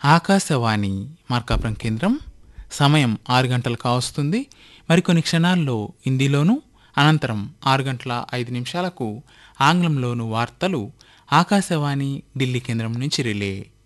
ఆకాశవాణి మార్కాపురం కేంద్రం. సమయం 6 గంటలు కావస్తుంది. మరికొన్ని క్షణాల్లో హిందీలోనూ, అనంతరం 6 గంటల 5 నిమిషాలకు ఆంగ్లంలోనూ వార్తలు ఆకాశవాణి ఢిల్లీ కేంద్రం నుంచి రిలే.